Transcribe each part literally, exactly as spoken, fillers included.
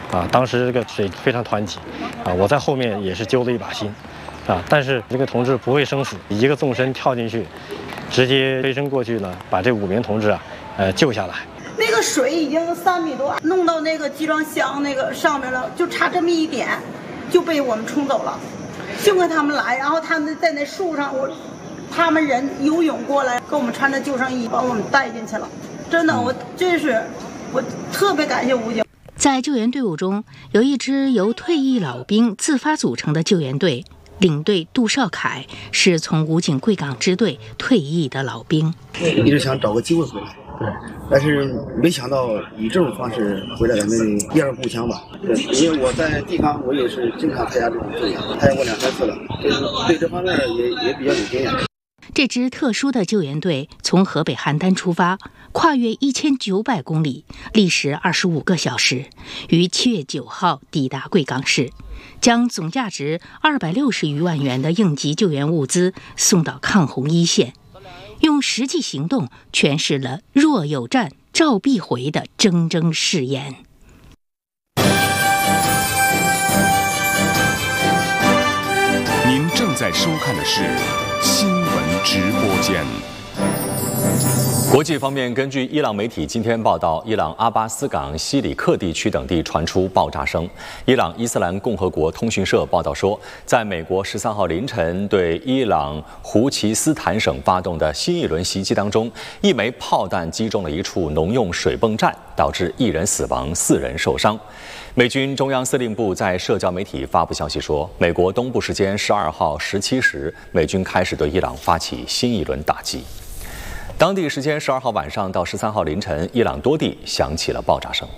啊，当时这个水非常湍急，啊，我在后面也是揪了一把心，啊，但是这个同志不会生死，一个纵身跳进去，直接飞身过去呢，把这五名同志啊，呃，救下来。 那个水已经三米多，弄到那个集装箱那个上面了，就差这么一点，就被我们冲走了。幸亏他们来，然后他们在那树上，我，他们人游泳过来，给我们穿着救生衣，把我们带进去了。真的，我真是，我特别感谢武警。 在救援队伍中，有一支由退役老兵自发组成的救援队，领队杜少凯是从武警贵港支队退役的老兵。 一直想找个机会回来，对，但是没想到以这种方式回来咱们第二故乡吧。对，因为我在地方我也是经常参加这种救援，参加过两三次了，就是对这方面也也比较有经验。 这支特殊的救援队从河北邯郸出发，跨越一千九百公里，历时二十五个小时，于七月九号抵达贵港市，将总价值二百六十余万元的应急救援物资送到抗洪一线，用实际行动诠释了若有战召必回的铮铮誓言。 您正在收看的是新闻直播间。 国际方面，根据伊朗媒体今天报道，伊朗阿巴斯港、西里克地区等地传出爆炸声。伊朗伊斯兰共和国通讯社报道说，在美国十三号凌晨对伊朗胡奇斯坦省发动的新一轮袭击当中，一枚炮弹击中了一处农用水泵站，导致一人死亡，四人受伤。美军中央司令部在社交媒体发布消息说，美国东部时间十二号十七时，美军开始对伊朗发起新一轮打击。当地时间十二号晚上到十三号凌晨，伊朗多地响起了爆炸声。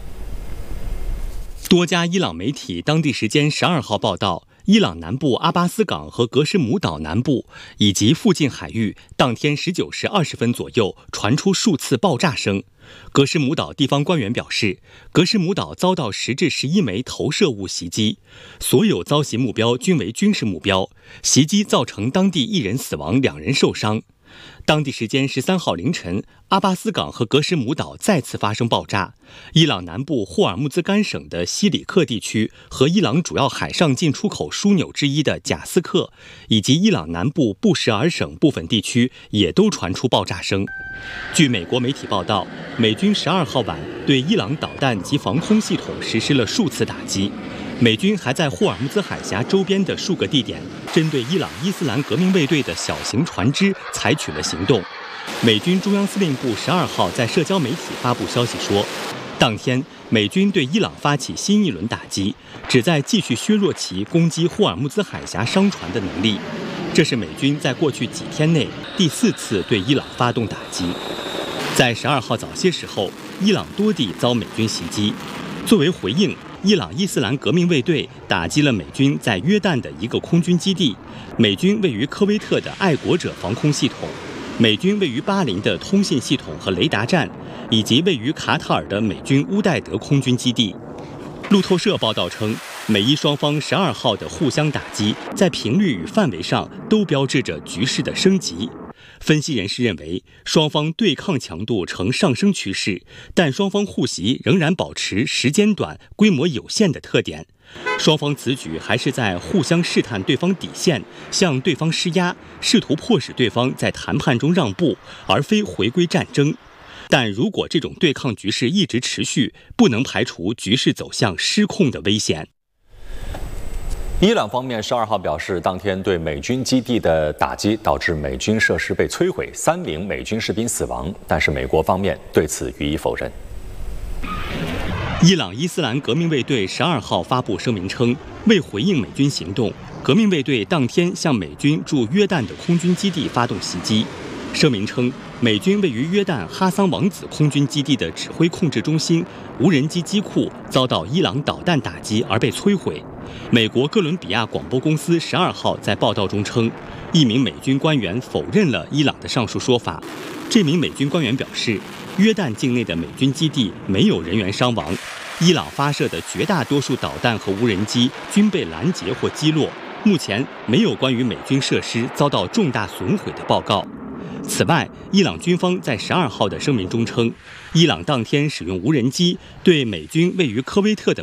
多家伊朗媒体当地时间十二号报道，伊朗南部阿巴斯港和格什姆岛南部以及附近海域，当天十九时二十分左右传出数次爆炸声。格什姆岛地方官员表示，格什姆岛遭到十至十一枚投射物袭击，所有遭袭目标均为军事目标，袭击造成当地一人死亡，两人受伤。当地时间十三号凌晨，阿巴斯港和格什姆岛再次发生爆炸。伊朗南部霍尔木兹干省的西里克地区和伊朗主要海上进出口枢纽之一的贾斯克，以及伊朗南部布什尔省部分地区也都传出爆炸声。据美国媒体报道，美军十二号晚对伊朗导弹及防空系统实施了数次打击。美军还在霍尔木兹海峡周边的数个地点，针对伊朗伊斯兰革命卫队的小型船只采取了行动。美军中央司令部十二号在社交媒体发布消息说，当天美军对伊朗发起新一轮打击，旨在继续削弱其攻击霍尔木兹海峡商船的能力。这是美军在过去几天内第四次对伊朗发动打击。在十二号早些时候，伊朗多地遭美军袭击。作为回应，伊朗伊斯兰革命卫队打击了美军在约旦的一个空军基地，美军位于科威特的爱国者防空系统，美军位于巴林的通信系统和雷达站，以及位于卡塔尔的美军乌代德空军基地。路透社报道称，美伊双方十二号的互相打击，在频率与范围上都标志着局势的升级。分析人士认为，双方对抗强度呈上升趋势，但双方互袭仍然保持时间短、规模有限的特点。双方此举还是在互相试探对方底线，向对方施压，试图迫使对方在谈判中让步，而非回归战争。但如果这种对抗局势一直持续，不能排除局势走向失控的危险。 伊朗方面十二号表示，当天对美军基地的打击导致美军设施被摧毁，三名美军士兵死亡，但是美国方面对此予以否认。 伊朗伊斯兰革命卫队十二号发布声明称，为回应美军行动，革命卫队当天向美军驻约旦的空军基地发动袭击。声明称，美军位于约旦哈桑王子空军基地的指挥控制中心无人机机库遭到伊朗导弹打击而被摧毁。美国哥伦比亚广播公司十二号在报道中称，一名美军官员否认了伊朗的上述说法。这名美军官员表示，约旦境内的美军基地没有人员伤亡，伊朗发射的绝大多数导弹和无人机均被拦截或击落。目前没有关于美军设施遭到重大损毁的报告。此外，伊朗军方在十二号的声明中称，伊朗当天使用无人机对美军位于科威特的